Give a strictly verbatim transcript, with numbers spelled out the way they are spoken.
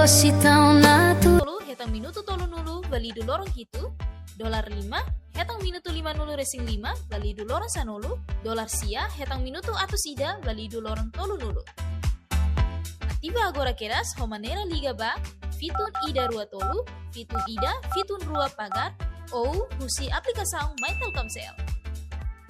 Tolu hetang minuto tolu nulu balidu lorong hitu, dolar lima hetang minuto lima nulu resing lima balidu lorong sanulu, dolar sia hetang minuto atus ida balidu lorong tolu nulu. Tiba agora keras homanera liga ba fitun ida rua tolu, fitun ida fitun rua pagar ou husi aplikasang My Telkomsel.